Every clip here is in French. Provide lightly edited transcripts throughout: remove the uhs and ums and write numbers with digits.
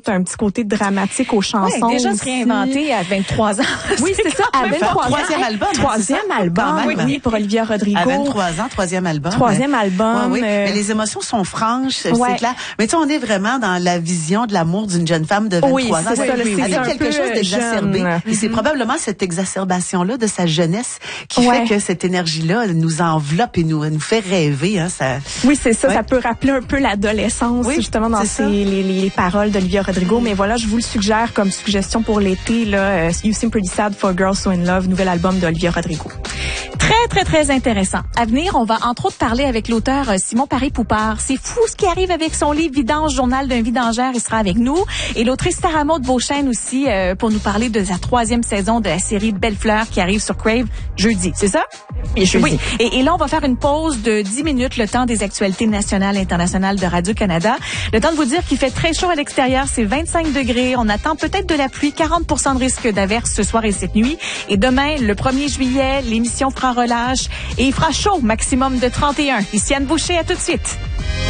rajoute un petit côté dramatique aux chansons. Ouais, déjà aussi. se réinventer à 23 ans. Oui, c'est ça. À 23 ans. Troisième album. Troisième album, oui, pour Olivia Rodrigo. À 23 ans, troisième album. Troisième album. Oui. Mais les émotions sont franches, c'est clair. Mais tu sais, on est vraiment dans la vision de l'amour d'une jeune femme de 23 ans. C'est ça, avec quelque chose d'exacerbé. Et c'est probablement cette exacerbation-là de sa jeunesse qui fait que cette énergie-là nous enveloppe et nous fait rêver. Hein, ça... Oui, c'est ça. Ça peut rappeler un peu l'adolescence, justement, dans les paroles d'Olivia Rodrigo. Mais voilà, je vous le suggère comme suggestion pour l'été, là, You Seem Pretty Sad for Girls So In Love, nouvel album d'Olivia Rodrigo. Très, très, très intéressant. À venir, on va entre autres parler avec l'auteur Simon Paré-Poupard. C'est fou ce qui arrive avec son livre Vidange, journal d'un vidangeur. Il sera avec nous. Et l'autrice Sarah Maud Beauchesne aussi pour nous parler de sa 3e saison de la série Belle Fleur qui arrive sur Crave jeudi. C'est ça? Oui. Et là, on va faire une pause de 10 minutes, le temps des actualités nationales et internationales de Radio-Canada. Le temps de vous dire qu'il fait très chaud à l'extérieur. C'est 25 degrés. On attend peut-être de la pluie, 40% de risque d'averse ce soir et cette nuit. Et demain, le 1er juillet, l'émission fera relâche et il fera chaud, maximum de 31. Ici Anne Boucher, à tout de suite.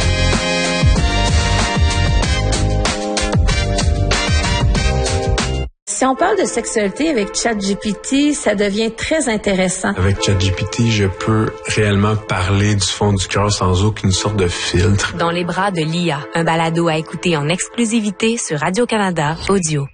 Si on parle de sexualité avec ChatGPT, ça devient très intéressant. Avec ChatGPT, je peux réellement parler du fond du cœur sans aucune sorte de filtre. Dans les bras de l'IA, un balado à écouter en exclusivité sur Radio-Canada Audio.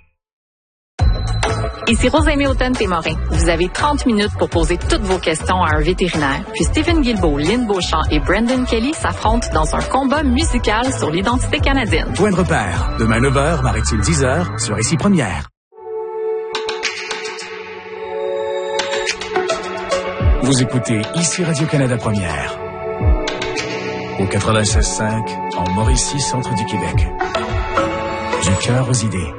Ici Rosemée Automne-Témorin. Vous avez 30 minutes pour poser toutes vos questions à un vétérinaire. Puis Stephen Guilbeault, Lynn Beauchamp et Brendan Kelly s'affrontent dans un combat musical sur l'identité canadienne. Point de repère. Demain 9h, Marie-Tille 10h, sur Ici Première. Vous écoutez Ici Radio-Canada Première. Au 96.5, en Mauricie, centre du Québec. Du cœur aux idées.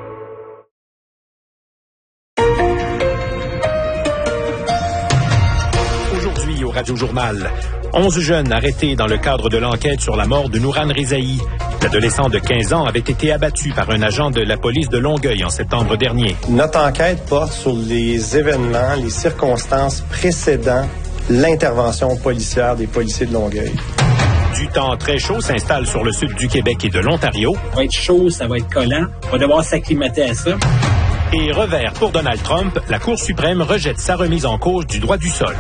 Aujourd'hui au Radio-Journal, 11 jeunes arrêtés dans le cadre de l'enquête sur la mort de Nourane Rezaï. L'adolescent de 15 ans avait été abattu par un agent de la police de Longueuil en septembre dernier. Notre enquête porte sur les événements, les circonstances précédant l'intervention policière des policiers de Longueuil. Du temps très chaud s'installe sur le sud du Québec et de l'Ontario. Ça va être chaud, ça va être collant. On va devoir s'acclimater à ça. Et revers pour Donald Trump, la Cour suprême rejette sa remise en cause du droit du sol.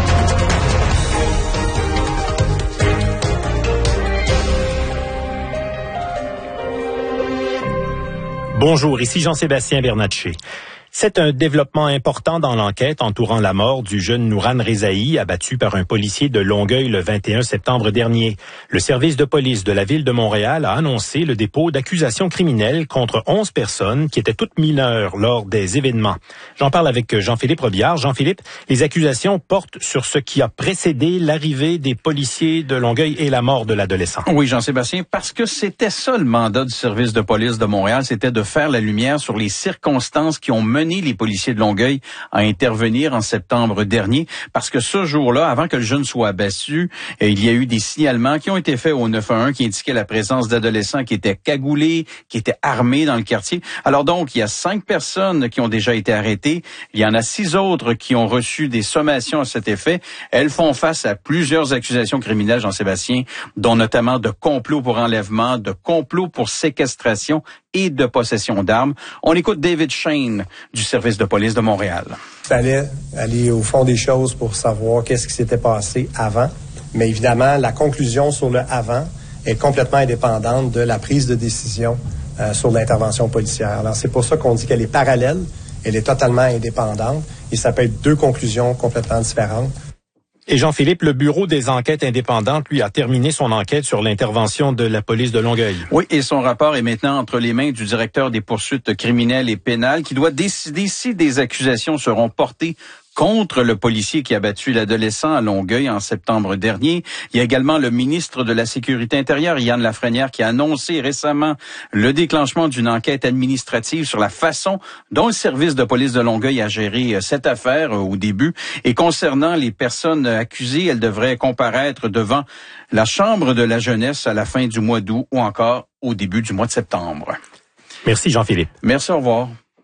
Bonjour, ici Jean-Sébastien Bernatchez. C'est un développement important dans l'enquête entourant la mort du jeune Nourane Rezaï, abattu par un policier de Longueuil le 21 septembre dernier. Le service de police de la ville de Montréal a annoncé le dépôt d'accusations criminelles contre 11 personnes qui étaient toutes mineures lors des événements. J'en parle avec Jean-Philippe Robillard. Jean-Philippe, les accusations portent sur ce qui a précédé l'arrivée des policiers de Longueuil et la mort de l'adolescent. Oui, Jean-Sébastien, parce que c'était ça le mandat du service de police de Montréal, c'était de faire la lumière sur les circonstances qui ont mené les policiers de Longueuil à intervenir en septembre dernier, parce que ce jour-là, avant que le jeune soit abattu, il y a eu des signalements qui ont été faits au 911 qui indiquaient la présence d'adolescents qui étaient cagoulés, qui étaient armés dans le quartier. Alors donc, il y a 5 personnes qui ont déjà été arrêtées. Il y en a 6 autres qui ont reçu des sommations à cet effet. Elles font face à plusieurs accusations criminelles, Jean-Sébastien, dont notamment de complot pour enlèvement, de complot pour séquestration et de possession d'armes. On écoute David Shane du service de police de Montréal. Il fallait aller au fond des choses pour savoir qu'est-ce qui s'était passé avant. Mais évidemment, la conclusion sur le avant est complètement indépendante de la prise de décision sur l'intervention policière. Alors, c'est pour ça qu'on dit qu'elle est parallèle, elle est totalement indépendante et ça peut être 2 conclusions complètement différentes. Et Jean-Philippe, le Bureau des enquêtes indépendantes, lui, a terminé son enquête sur l'intervention de la police de Longueuil. Oui, et son rapport est maintenant entre les mains du directeur des poursuites criminelles et pénales qui doit décider si des accusations seront portées contre le policier qui a battu l'adolescent à Longueuil en septembre dernier. Il y a également le ministre de la Sécurité intérieure, Yann Lafrenière, qui a annoncé récemment le déclenchement d'une enquête administrative sur la façon dont le service de police de Longueuil a géré cette affaire au début. Et concernant les personnes accusées, elles devraient comparaître devant la Chambre de la jeunesse à la fin du mois d'août ou encore au début du mois de septembre. Merci Jean-Philippe. Merci, au revoir.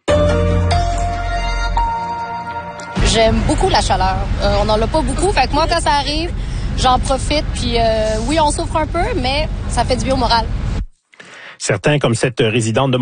J'aime beaucoup la chaleur. On n'en a pas beaucoup, fait que moi, quand ça arrive, j'en profite. Puis oui, on souffre un peu, mais ça fait du bien au moral. Certains, comme cette résidente de